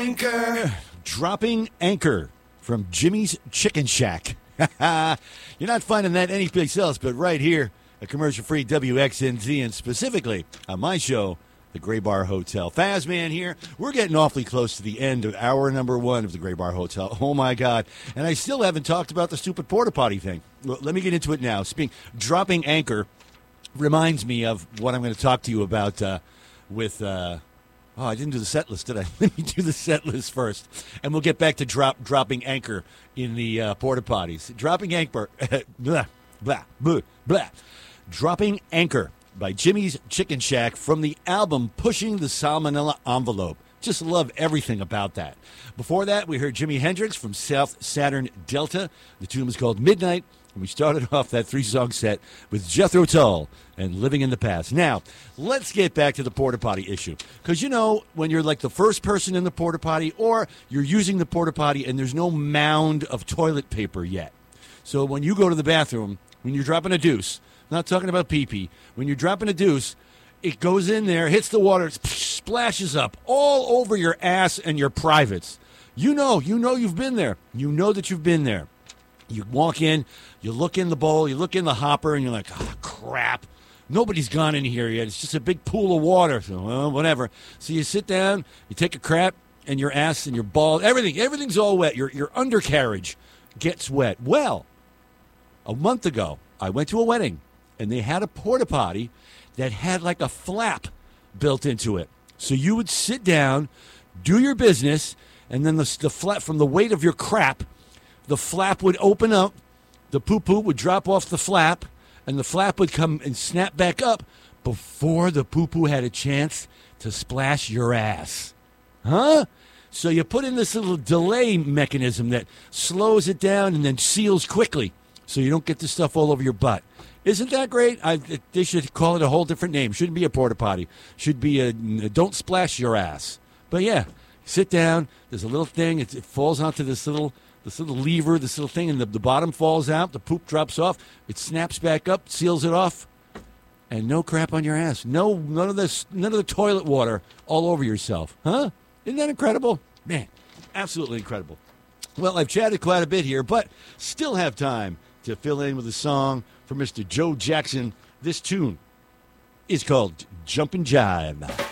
Anchor. Dropping Anchor from Jimmy's Chicken Shack. You're not finding that anyplace else but right here at commercial-free WXNZ, and specifically on my show, the Gray Bar Hotel. Fazman here. We're getting awfully close to the end of hour number 1 of the Gray Bar Hotel. Oh, my God. And I still haven't talked about the stupid porta potty thing. Well, let me get into it now. Dropping Anchor reminds me of what I'm going to talk to you about with... Oh, I didn't do the set list, did I? Let me do the set list first. And we'll get back to dropping anchor in the porta potties. Dropping Anchor. Blah, blah, blah, blah. Dropping Anchor by Jimmy's Chicken Shack from the album Pushing the Salmonella Envelope. Just love everything about that. Before that, we heard Jimi Hendrix from South Saturn Delta. The tune was called Midnight. And we started off that 3-song set with Jethro Tull and Living in the Past. Now, let's get back to the porta potty issue. Because, you know, when you're like the first person in the porta potty or you're using the porta potty and there's no mound of toilet paper yet. So when you go to the bathroom, when you're dropping a deuce, not talking about pee-pee, when you're dropping a deuce, it goes in there, hits the water, splashes up all over your ass and your privates. You know you've been there. You know that you've been there. You walk in, you look in the bowl, you look in the hopper, and you're like, oh, crap. Nobody's gone in here yet. It's just a big pool of water. So, well, whatever. So you sit down, you take a crap, and your ass and your ball, everything's all wet. Your undercarriage gets wet. Well, a month ago, I went to a wedding, and they had a porta potty that had like a flap built into it. So you would sit down, do your business, and then the flap from the weight of your crap, the flap would open up, the poo-poo would drop off the flap, and the flap would come and snap back up before the poo-poo had a chance to splash your ass. Huh? So you put in this little delay mechanism that slows it down and then seals quickly so you don't get the stuff all over your butt. Isn't that great? They should call it a whole different name. Shouldn't be a porta potty. Should be a don't splash your ass. But yeah, sit down. There's a little thing. It falls onto this little lever, this little thing, and the bottom falls out. The poop drops off. It snaps back up, seals it off, and no crap on your ass. None of the toilet water all over yourself. Huh? Isn't that incredible? Man, absolutely incredible. Well, I've chatted quite a bit here, but still have time to fill in with a song for Mr. Joe Jackson. This tune is called Jumpin' Jive.